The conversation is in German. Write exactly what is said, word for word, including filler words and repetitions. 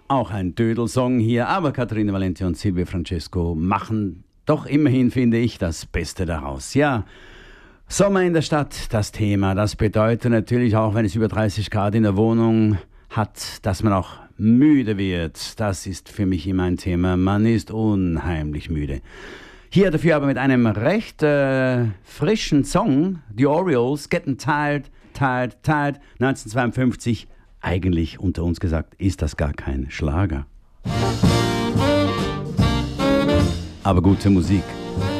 Auch ein Dödelsong hier, aber Katharina Valente und Silvio Francesco machen doch immerhin, finde ich, das Beste daraus. Ja, Sommer in der Stadt, das Thema. Das bedeutet natürlich auch, wenn es über dreißig Grad in der Wohnung hat, dass man auch müde wird. Das ist für mich immer ein Thema. Man ist unheimlich müde. Hier dafür aber mit einem recht äh, frischen Song, The Orioles, Getting Tired, Tired, Tired, neunzehnhundertzweiundfünfzig. Eigentlich, unter uns gesagt, ist das gar kein Schlager. Aber gute Musik.